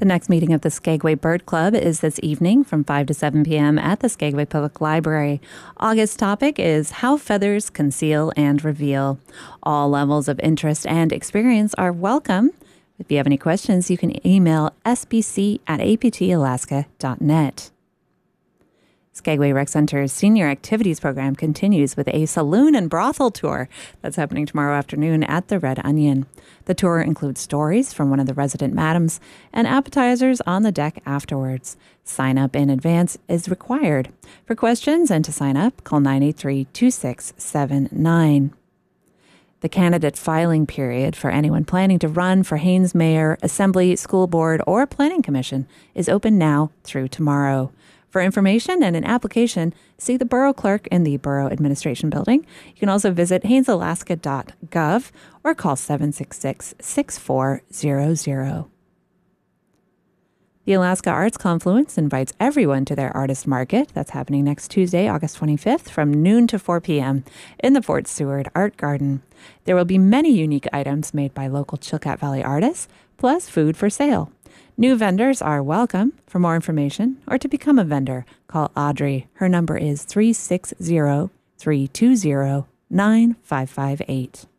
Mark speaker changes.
Speaker 1: The next meeting of the Skagway Bird Club is this evening from 5 to 7 p.m. at the Skagway Public Library. August topic is How Feathers Conceal and Reveal. All levels of interest and experience are welcome. If you have any questions, you can email sbc@aptalaska.net. Skagway Rec Center's Senior Activities Program continues with a saloon and brothel tour that's happening tomorrow afternoon at the Red Onion. The tour includes stories from one of the resident madams and appetizers on the deck afterwards. Sign up in advance is required. For questions and to sign up, call 983-2679. The candidate filing period for anyone planning to run for Haines Mayor, Assembly, School Board, or Planning Commission is open now through tomorrow. For information and an application, see the Borough Clerk in the Borough Administration Building. You can also visit hainesalaska.gov or call 766-6400. The Alaska Arts Confluence invites everyone to their artist market. That's happening next Tuesday, August 25th from noon to 4 p.m. in the Fort Seward Art Garden. There will be many unique items made by local Chilkat Valley artists, plus food for sale. New vendors are welcome. For more information or to become a vendor, call Audrey. Her number is 360-320-9558.